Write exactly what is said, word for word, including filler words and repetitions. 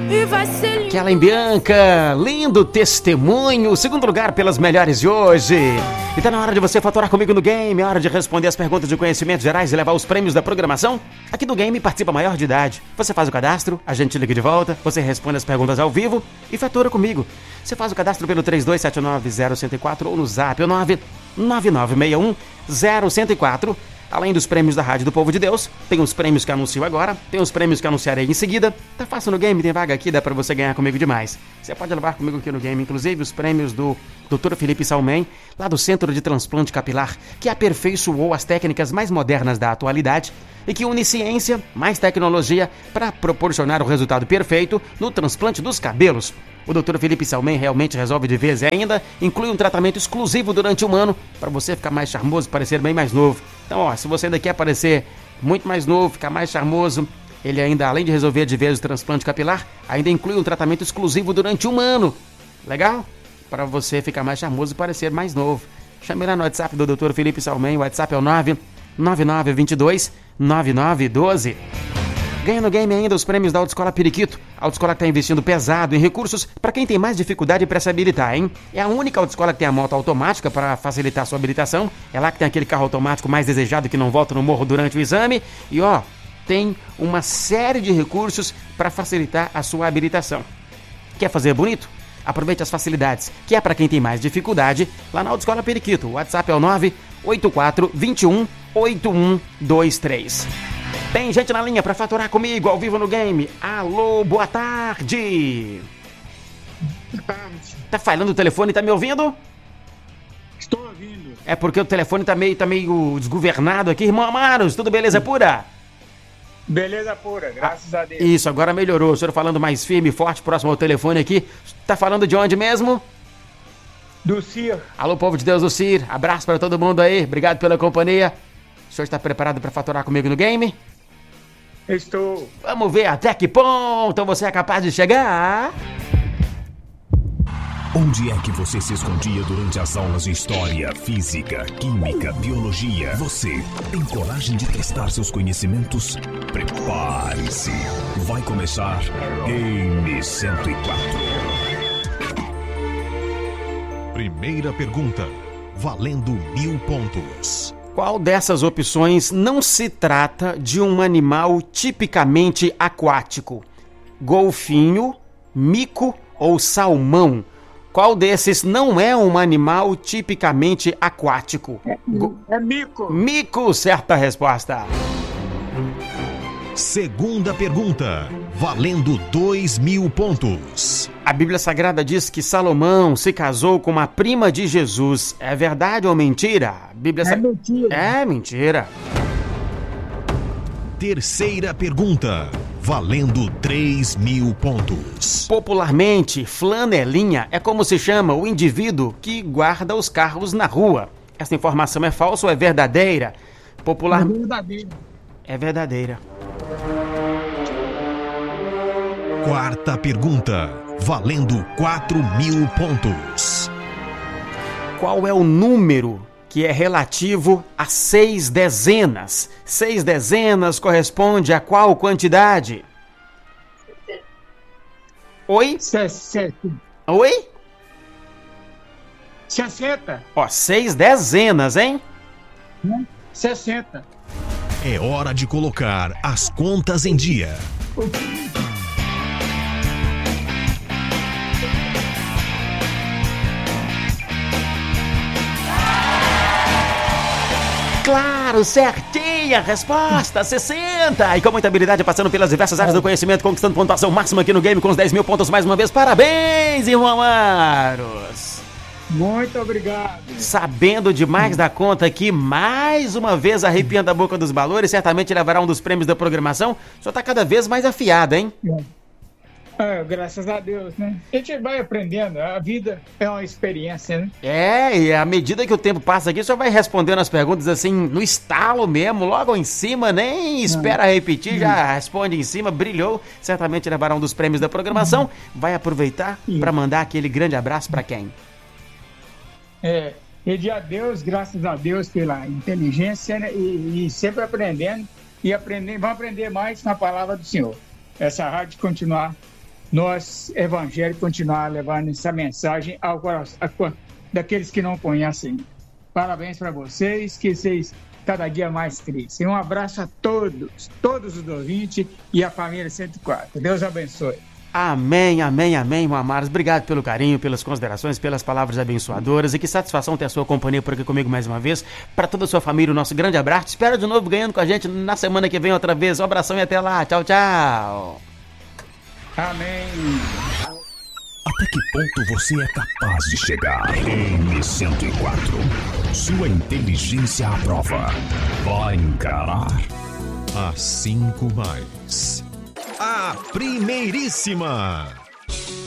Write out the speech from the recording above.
E vai ser lindo. Kellen Bianca, lindo testemunho. Segundo lugar pelas melhores de hoje. E tá na hora de você faturar comigo no game. É hora de responder as perguntas de conhecimentos gerais e levar os prêmios da programação. Aqui no game participa maior de idade. Você faz o cadastro, a gente liga de volta. Você responde as perguntas ao vivo e fatura comigo. Você faz o cadastro pelo três dois sete nove zero um zero quatro ou no zap, o nove nove nove seis um zero um zero quatro. Além dos prêmios da Rádio do Povo de Deus, tem os prêmios que anuncio agora, tem os prêmios que anunciarei em seguida. Tá fácil no game, tem vaga aqui, dá pra você ganhar comigo demais. Você pode levar comigo aqui no game, inclusive, os prêmios do doutor Felipe Salmen, lá do Centro de Transplante Capilar, que aperfeiçoou as técnicas mais modernas da atualidade e que une ciência mais tecnologia para proporcionar o resultado perfeito no transplante dos cabelos. O doutor Felipe Salmen realmente resolve de vez e ainda inclui um tratamento exclusivo durante um ano para você ficar mais charmoso e parecer bem mais novo. Então, ó, se você ainda quer parecer muito mais novo, ficar mais charmoso, ele ainda, além de resolver de vez o transplante capilar, ainda inclui um tratamento exclusivo durante um ano. Legal? Para você ficar mais charmoso e parecer mais novo. Chame lá no WhatsApp do doutor Felipe Salmen. O WhatsApp é o nove nove nove dois dois nove nove um dois. Ganha no game ainda os prêmios da Autoescola Periquito. A Autoescola que está investindo pesado em recursos para quem tem mais dificuldade para se habilitar, hein? É a única autoescola que tem a moto automática para facilitar a sua habilitação. É lá que tem aquele carro automático mais desejado que não volta no morro durante o exame. E ó, tem uma série de recursos para facilitar a sua habilitação. Quer fazer bonito? Aproveite as facilidades, que é para quem tem mais dificuldade, lá na Autoescola Periquito. O WhatsApp é o nove oito quatro dois um oito um dois três. Tem gente na linha para faturar comigo, ao vivo no game. Alô, boa tarde. Boa tarde. Tá falando o telefone, tá me ouvindo? Estou ouvindo. É porque o telefone tá meio, tá meio desgovernado aqui. Irmão Amaros, tudo beleza pura? Beleza pura, graças ah, a Deus. Isso, agora melhorou. O senhor falando mais firme e forte, próximo ao telefone aqui. Tá falando de onde mesmo? Do Cir. Alô, povo de Deus do Cir. Abraço para todo mundo aí. Obrigado pela companhia. O senhor está preparado para faturar comigo no game? Estou. Vamos ver até que ponto você é capaz de chegar. Onde é que você se escondia durante as aulas de história, física, química, biologia? Você tem coragem de testar seus conhecimentos? Prepare-se. Vai começar Game cento e quatro. Primeira pergunta, valendo mil pontos. Qual dessas opções não se trata de um animal tipicamente aquático? Golfinho, mico ou salmão? Qual desses não é um animal tipicamente aquático? É, Go- é mico. Mico, certa resposta. Segunda pergunta, valendo dois mil pontos. A Bíblia Sagrada diz que Salomão se casou com uma prima de Jesus. É verdade ou mentira? A Bíblia É Sa- mentira. É mentira. Terceira pergunta, valendo três mil pontos. Popularmente, flanelinha é como se chama o indivíduo que guarda os carros na rua. Essa informação é falsa ou é verdadeira? Popular... É verdadeiro. É verdadeira. Quarta pergunta, valendo quatro mil pontos. Qual é o número que é relativo a seis dezenas? Seis dezenas corresponde a qual quantidade? Oi? sessenta. Oi? sessenta. Ó, seis dezenas, hein? sessenta. É hora de colocar as contas em dia. Claro, certinha a resposta, sessenta! E com muita habilidade, passando pelas diversas áreas do conhecimento, conquistando pontuação máxima aqui no game com os dez mil pontos mais uma vez. Parabéns, irmão Amaros! Muito obrigado. Sabendo demais da conta aqui, mais uma vez arrepiando a boca dos valores, certamente levará um dos prêmios da programação. O senhor tá cada vez mais afiado, hein? É, graças a Deus, né? A gente vai aprendendo, a vida é uma experiência, né? É, e à medida que o tempo passa aqui, o senhor vai respondendo as perguntas assim, no estalo mesmo, logo em cima, nem espera repetir, já responde em cima, brilhou. Certamente levará um dos prêmios da programação. Vai aproveitar para mandar aquele grande abraço para quem? É, pedir a Deus, graças a Deus pela inteligência, né? e, e sempre aprendendo, e aprender, vamos aprender mais na palavra do Senhor. Essa rádio continuar nós, evangélicos, continuar levando essa mensagem ao coração daqueles que não conhecem. Parabéns para vocês, que vocês cada dia mais crescem. Um abraço a todos, todos os ouvintes e a família cento e quatro. Deus abençoe. Amém, amém, amém, meu amados. Obrigado pelo carinho, pelas considerações, pelas palavras abençoadoras. E que satisfação ter a sua companhia por aqui comigo mais uma vez. Para toda a sua família, o nosso grande abraço. Espero de novo ganhando com a gente na semana que vem outra vez. Um abração e até lá. Tchau, tchau. Amém. Até que ponto você é capaz de chegar? M cento e quatro. Sua inteligência à prova. Vai encarar a cinco mais. A primeiríssima.